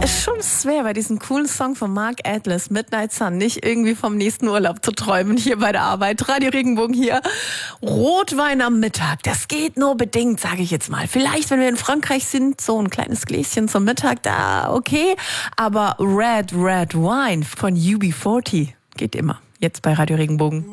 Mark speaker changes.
Speaker 1: ist schon schwer, bei diesem coolen Song von Mark Atlas, Midnight Sun, nicht irgendwie vom nächsten Urlaub zu träumen, hier bei der Arbeit. Radio Regenbogen hier. Rotwein am Mittag, das geht nur bedingt, sage ich jetzt mal. Vielleicht, wenn wir in Frankreich sind, so ein kleines Gläschen zum Mittag, da okay. Aber Red Wine von UB40 geht immer. Jetzt bei Radio Regenbogen.